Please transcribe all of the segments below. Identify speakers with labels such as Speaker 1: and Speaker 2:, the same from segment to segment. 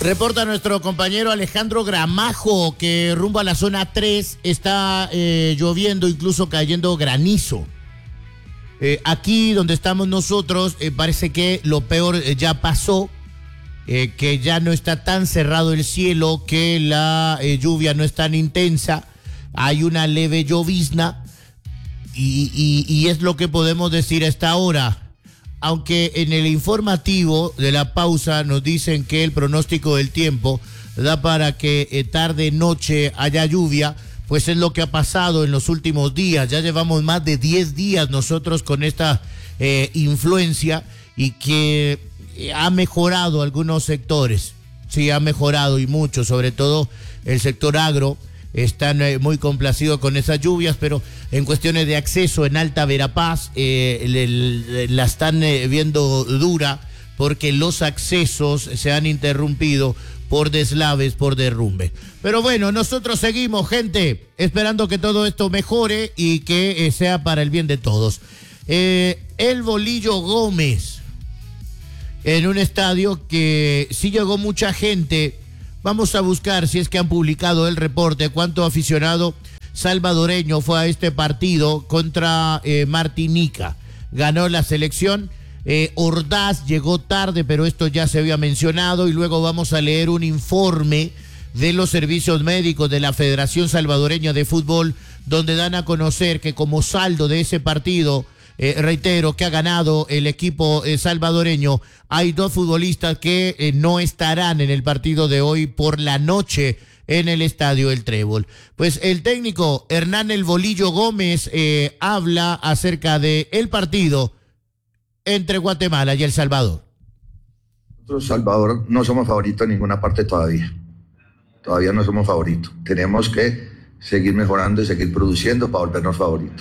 Speaker 1: Reporta nuestro compañero Alejandro Gramajo que rumbo a la zona 3 está lloviendo, incluso cayendo granizo. Aquí donde estamos nosotros parece que lo peor ya pasó, que ya no está tan cerrado el cielo, que la lluvia no es tan intensa, hay una leve llovizna y es lo que podemos decir a esta hora. Aunque en el informativo de la pausa nos dicen que el pronóstico del tiempo da para que tarde-noche haya lluvia, pues es lo que ha pasado en los últimos días. Ya llevamos más de 10 días nosotros con esta influencia y que ha mejorado algunos sectores. Sí, ha mejorado y mucho, sobre todo el sector agro. Están muy complacidos con esas lluvias, pero en cuestiones de acceso en Alta Verapaz la están viendo dura porque los accesos se han interrumpido por deslaves, por derrumbe. Pero bueno, nosotros seguimos, gente, esperando que todo esto mejore y que sea para el bien de todos. El Bolillo Gómez, en un estadio que sí llegó mucha gente. Vamos a buscar, si es que han publicado el reporte, cuánto aficionado salvadoreño fue a este partido contra Martinica. Ganó la selección. Ordaz llegó tarde, pero esto ya se había mencionado. Y luego vamos a leer un informe de los servicios médicos de la Federación Salvadoreña de Fútbol, donde dan a conocer que como saldo de ese partido, reitero, que ha ganado el equipo salvadoreño, hay 2 futbolistas que no estarán en el partido de hoy por la noche en el Estadio El Trébol. Pues el técnico Hernán El Bolillo Gómez habla acerca de el partido entre Guatemala y El Salvador.
Speaker 2: Nosotros, Salvador, no somos favoritos en ninguna parte todavía. Todavía no somos favoritos. Tenemos que seguir mejorando y seguir produciendo para volvernos favoritos.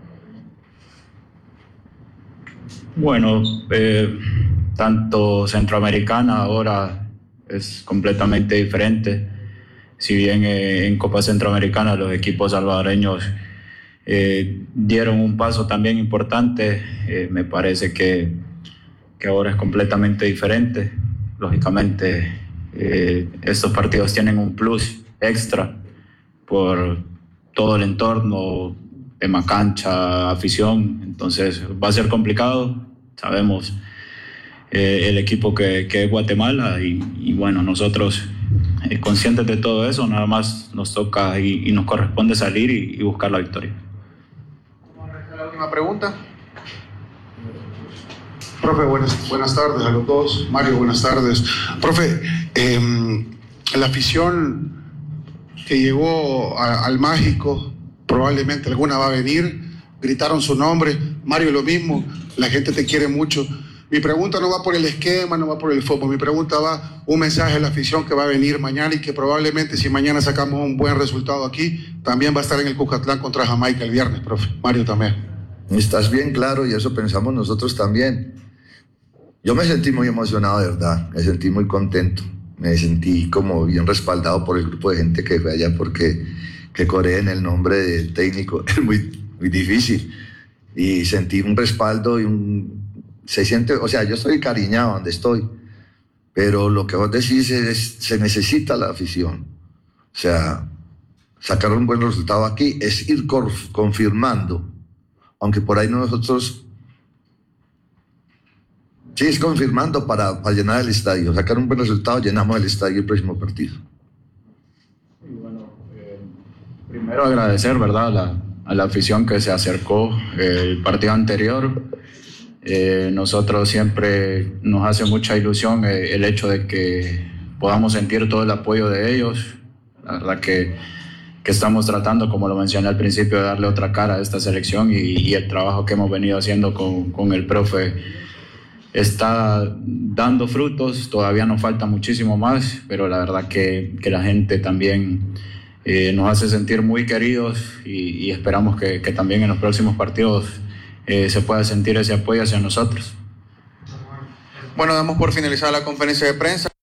Speaker 3: Bueno, tanto Centroamericana ahora es completamente diferente. Si bien en Copa Centroamericana los equipos salvadoreños dieron un paso también importante, me parece que ahora es completamente diferente. Lógicamente, estos partidos tienen un plus extra por todo el entorno, tema cancha, afición, entonces va a ser complicado. Sabemos el equipo que es Guatemala y bueno, nosotros conscientes de todo eso, nada más nos toca y nos corresponde salir y buscar la victoria.
Speaker 4: La última pregunta. Profe, buenas tardes a los dos. Mario, buenas tardes. Profe, la afición que llegó al Mágico, probablemente alguna va a venir, gritaron su nombre. Mario, lo mismo, la gente te quiere mucho. Mi pregunta no va por el esquema, no va por el fútbol, mi pregunta va un mensaje a la afición que va a venir mañana y que probablemente si mañana sacamos un buen resultado aquí, también va a estar en el Cuscatlán contra Jamaica el viernes, profe. Mario también.
Speaker 2: Estás bien claro y eso pensamos nosotros también. Yo me sentí muy emocionado, de verdad, me sentí muy contento, me sentí como bien respaldado por el grupo de gente que fue allá porque que coreen el nombre del técnico es muy difícil y sentí un respaldo y se siente, o sea, yo estoy encariñado donde estoy, pero lo que vos decís es, se necesita la afición, o sea, sacar un buen resultado aquí es ir confirmando, aunque por ahí nosotros, sí, es confirmando para llenar el estadio, sacar un buen resultado, llenamos el estadio el próximo partido.
Speaker 3: Y bueno, primero agradecer, ¿verdad?, a la afición que se acercó el partido anterior. Nosotros siempre nos hace mucha ilusión el hecho de que podamos sentir todo el apoyo de ellos. La verdad que estamos tratando, como lo mencioné al principio, de darle otra cara a esta selección y el trabajo que hemos venido haciendo con el profe está dando frutos. Todavía nos falta muchísimo más, pero la verdad que la gente también nos hace sentir muy queridos y esperamos que también en los próximos partidos se pueda sentir ese apoyo hacia nosotros.
Speaker 4: Bueno, damos por finalizada la conferencia de prensa.